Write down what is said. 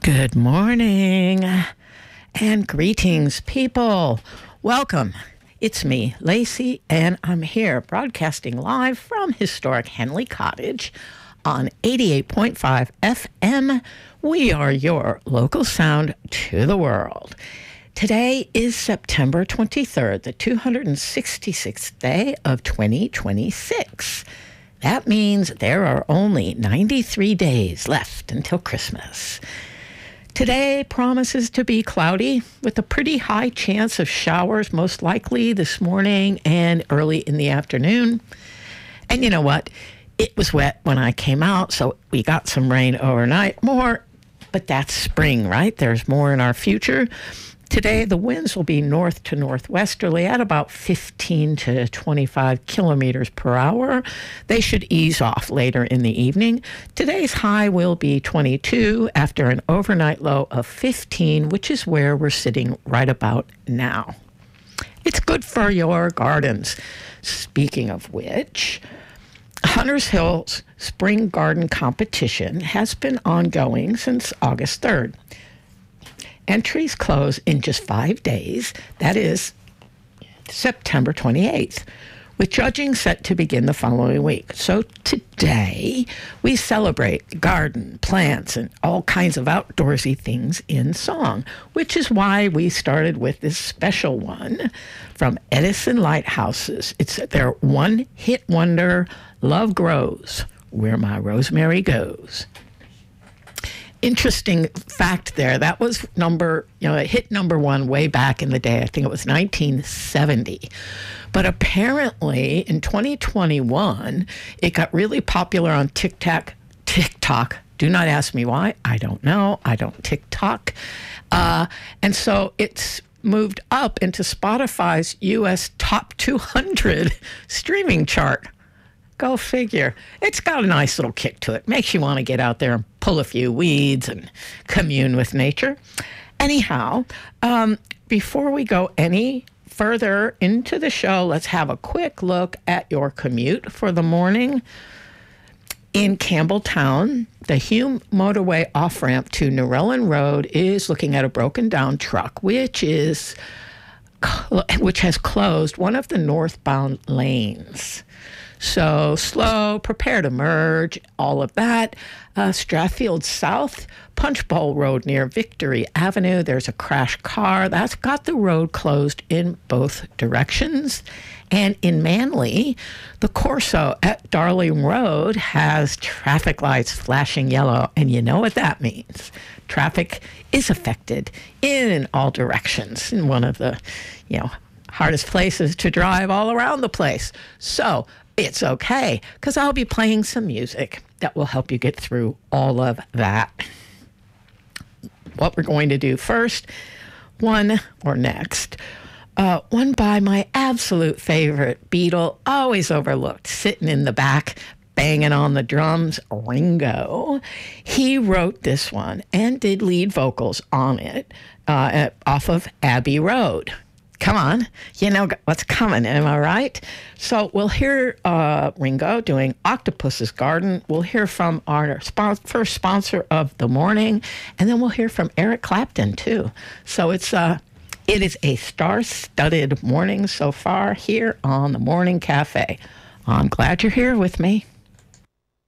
Good morning and greetings, people. Welcome. It's me, Lacey, and I'm here broadcasting live from historic Henley Cottage on 88.5 FM. We are your local sound to the world. Today is September 23rd, the 266th day of 2026. That means there are only 93 days left until Christmas. Today promises to be cloudy with a pretty high chance of showers, most likely this morning and early in the afternoon. And you know what? It was wet when I came out, so we got some rain overnight. More, but that's spring, right? There's more in our future. Today, the winds will be north to northwesterly at about 15 to 25 kilometers per hour. They should ease off later in the evening. Today's high will be 22 after an overnight low of 15, which is where we're sitting right about now. It's good for your gardens. Speaking of which, Hunters Hill's Spring Garden Competition has been ongoing since August 3rd. Entries close in just 5 days, that is September 28th, with judging set to begin the following week. So today, we celebrate garden, plants, and all kinds of outdoorsy things in song, which is why we started with this special one from Edison Lighthouses. It's their one-hit wonder, Love Grows Where My Rosemary Goes. Interesting fact there. That was it hit number one way back in the day. I think it was 1970. But apparently in 2021, it got really popular on TikTok. Do not ask me why. I don't know. I don't TikTok. And so it's moved up into Spotify's U.S. Top 200 streaming chart. Go figure. It's got a nice little kick to it. Makes you want to get out there and pull a few weeds and commune with nature. Anyhow, before we go any further into the show, let's have a quick look at your commute for the morning. In Campbelltown, the Hume Motorway off-ramp to Narellan Road is looking at a broken down truck, which has closed one of the northbound lanes. So slow, prepare to merge, all of that. Strathfield South, Punchbowl Road near Victory Avenue. There's a crashed car. That's got the road closed in both directions. And in Manly, the Corso at Darling Road has traffic lights flashing yellow. And you know what that means. Traffic is affected in all directions in one of the, hardest places to drive all around the place. So it's okay, because I'll be playing some music that will help you get through all of that. What we're going to do first, one by my absolute favorite Beatle, always overlooked, sitting in the back, banging on the drums, Ringo. He wrote this one and did lead vocals on it off of Abbey Road. Come on, you know what's coming, am I right? So we'll hear Ringo doing Octopus's Garden. We'll hear from our first sponsor of the morning, and then we'll hear from Eric Clapton, too. So it is a star-studded morning so far here on the Morning Cafe. I'm glad you're here with me.